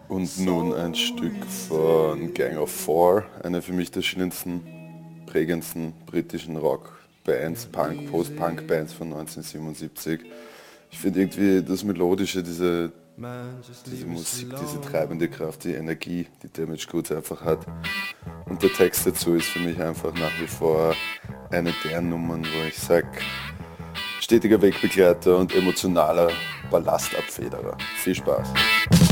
Und nun ein Stück von Gang of Four, eine für mich der schönsten, prägendsten britischen Rockbands, Punk, Post-Punk-Bands von 1977. Ich finde irgendwie das Melodische, diese Musik, diese treibende Kraft, die Energie, die Damage Goods einfach hat. Und der Text dazu ist für mich einfach nach wie vor eine der Nummern, wo ich sage, stetiger Wegbegleiter und emotionaler Ballastabfederer. Viel Spaß.